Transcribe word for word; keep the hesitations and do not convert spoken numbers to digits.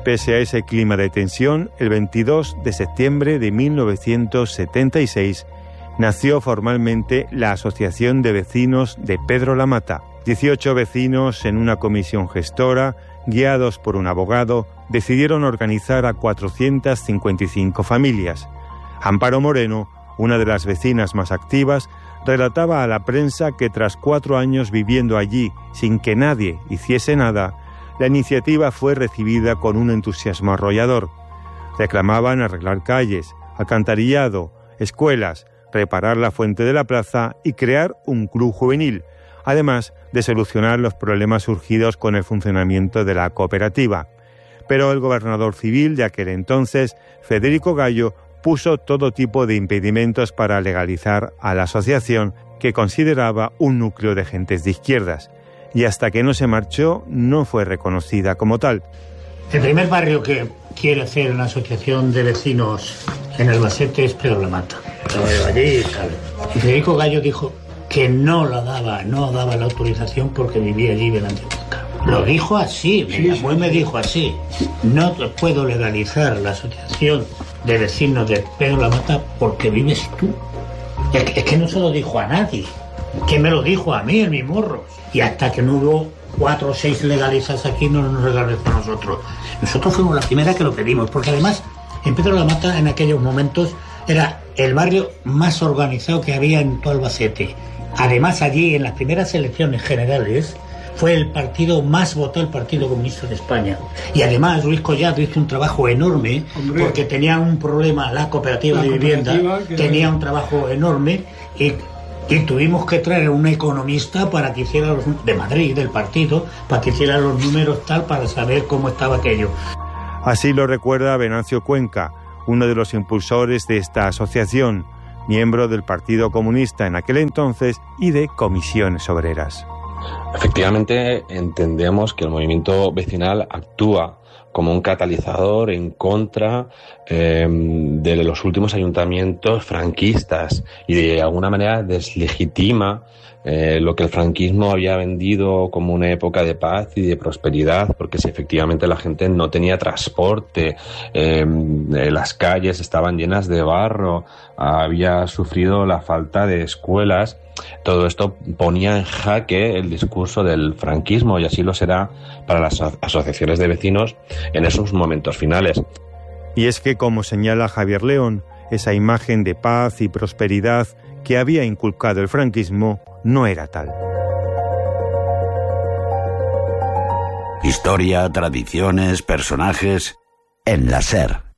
Pese a ese clima de tensión, el veintidós de septiembre de mil novecientos setenta y seis nació formalmente la Asociación de Vecinos de Pedro Lamata. dieciocho vecinos en una comisión gestora, guiados por un abogado, decidieron organizar a cuatrocientas cincuenta y cinco familias. Amparo Moreno, una de las vecinas más activas, relataba a la prensa que tras cuatro años viviendo allí sin que nadie hiciese nada, la iniciativa fue recibida con un entusiasmo arrollador. Reclamaban arreglar calles, alcantarillado, escuelas, reparar la fuente de la plaza y crear un club juvenil, además de solucionar los problemas surgidos con el funcionamiento de la cooperativa. Pero el gobernador civil de aquel entonces, Federico Gallo, puso todo tipo de impedimentos para legalizar a la asociación, que consideraba un núcleo de gentes de izquierdas, y hasta que no se marchó no fue reconocida como tal. El primer barrio que quiere hacer una asociación de vecinos en Albacete es Pedro Lamata. Allí, ¿sabe? Y Federico Gallo dijo que no la daba, no daba la autorización porque vivía allí delante de Huesca. Lo dijo así, sí, mi abuelo me dijo así. No te puedo legalizar la asociación de vecinos de Pedro Lamata porque vives tú. Es que, es que no se lo dijo a nadie, que me lo dijo a mí, en mi morro. Y hasta que no hubo cuatro o seis legalizas aquí, no nos legalizó a nosotros. Nosotros fuimos la primera que lo pedimos, porque además en Pedro Lamata en aquellos momentos era el barrio más organizado que había en todo Albacete. Además allí en las primeras elecciones generales fue el partido más votado, el Partido Comunista de España. Y además Luis Collado hizo un trabajo enorme, Hombre. porque tenía un problema, la cooperativa la de vivienda cooperativa, tenía un trabajo enorme y, y tuvimos que traer a un economista para que hiciera los, de Madrid, del partido, para que hiciera los números tal para saber cómo estaba aquello. Así lo recuerda Venancio Cuenca, uno de los impulsores de esta asociación, miembro del Partido Comunista en aquel entonces y de Comisiones Obreras. Efectivamente, entendemos que el movimiento vecinal actúa como un catalizador en contra eh, de los últimos ayuntamientos franquistas y de alguna manera deslegitima eh, lo que el franquismo había vendido como una época de paz y de prosperidad, porque si efectivamente la gente no tenía transporte, eh, las calles estaban llenas de barro, había sufrido la falta de escuelas. Todo esto ponía en jaque el discurso del franquismo y así lo será para las asociaciones de vecinos en esos momentos finales. Y es que, como señala Javier León, esa imagen de paz y prosperidad que había inculcado el franquismo no era tal. Historia, tradiciones, personajes en la SER.